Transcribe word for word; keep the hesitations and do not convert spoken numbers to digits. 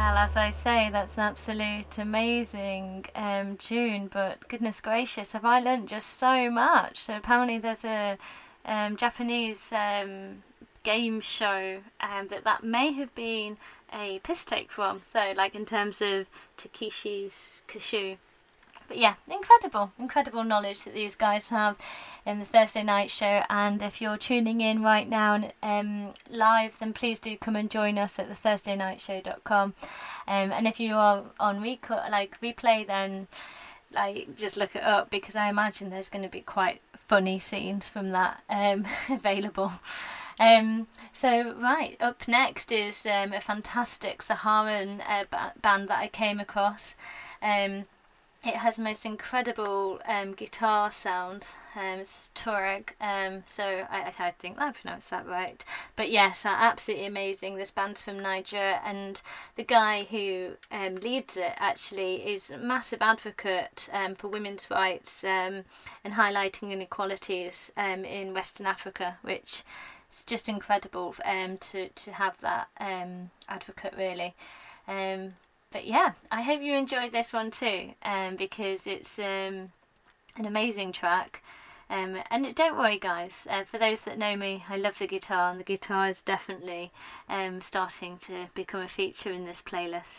Well, as I say, that's an absolute amazing um, tune, but goodness gracious, have I learnt just so much. So apparently there's a um, Japanese um, game show um, that that may have been a piss take from, so like in terms of Takeshi's Cashew. But yeah, incredible, incredible knowledge that these guys have in the Thursday night show. And if you're tuning in right now um, live, then please do come and join us at the thursday night show dot com. Um, and if you are on rec- like replay, then like just look it up, because I imagine there's going to be quite funny scenes from that um, available. Um, so right, up next is um, a fantastic Saharan uh, ba- band that I came across. Um, It has the most incredible um, guitar sound. Um, it's Tuareg, um, so I, I think I pronounced that right. But yes, absolutely amazing. This band's from Niger, and the guy who um, leads it actually is a massive advocate um, for women's rights um, and highlighting inequalities um, in Western Africa, which is just incredible um, to, to have that um, advocate, really. Um, But yeah, I hope you enjoyed this one too, um, because it's um, an amazing track. Um, and don't worry, guys, uh, for those that know me, I love the guitar, and the guitar is definitely um, starting to become a feature in this playlist.